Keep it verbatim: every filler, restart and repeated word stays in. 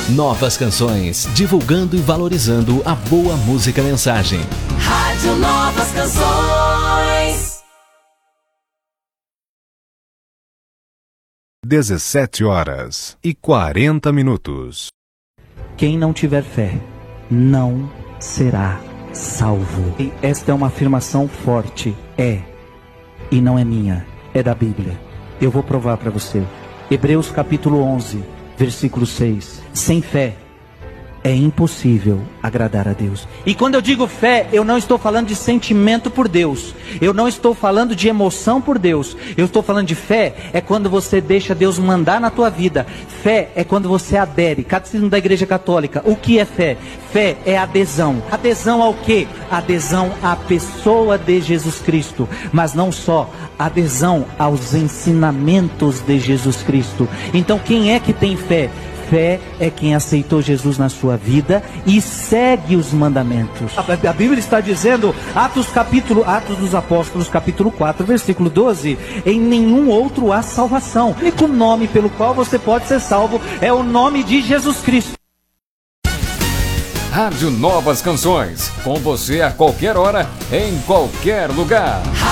Novas canções, divulgando e valorizando a boa música mensagem. Rádio Novas Canções. dezessete horas e quarenta minutos. Quem não tiver fé, não será salvo. E esta é uma afirmação forte. É, e não é minha, é da Bíblia. Eu vou provar para você. Hebreus capítulo onze, versículo seis. Sem fé é impossível agradar a Deus. E quando eu digo fé, eu não estou falando de sentimento por Deus. Eu não estou falando de emoção por Deus. Eu estou falando de fé, é quando você deixa Deus mandar na tua vida. Fé é quando você adere. Catecismo da Igreja Católica. O que é fé? Fé é adesão. Adesão ao quê? Adesão à pessoa de Jesus Cristo. Mas não só, adesão aos ensinamentos de Jesus Cristo. Então quem é que tem fé? Fé é quem aceitou Jesus na sua vida e segue os mandamentos. A Bíblia está dizendo, Atos capítulo, Atos dos Apóstolos, capítulo quatro, versículo doze, em nenhum outro há salvação. O único nome pelo qual você pode ser salvo é o nome de Jesus Cristo. Rádio Novas Canções, com você a qualquer hora, em qualquer lugar.